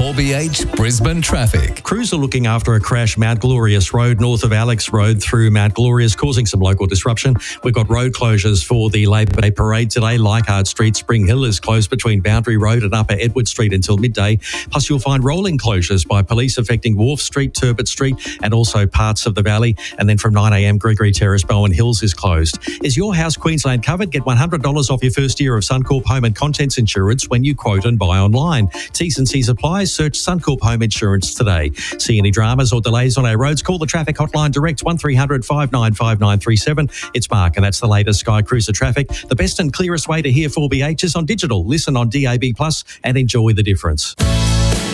4BH Brisbane traffic. Crews are looking after a crash Mount Glorious Road north of Alex Road through Mount Glorious, causing some local disruption. We've got road closures for the Labor Day parade today. Leichhardt Street, Spring Hill is closed between Boundary Road and Upper Edward Street until midday. Plus, you'll find rolling closures by police affecting Wharf Street, Turbot Street and also parts of the Valley. And then from 9am, Gregory Terrace, Bowen Hills is closed. Is your house Queensland covered? Get $100 off your first year of Suncorp Home and Contents Insurance when you quote and buy online. T's and C's apply. Search Suncorp Home Insurance today. See any dramas or delays on our roads? Call the traffic hotline direct 1300 595937. It's Mark and that's the latest Sky Cruiser traffic. The best and clearest way to hear 4BH is on digital. Listen on DAB+ and enjoy the difference.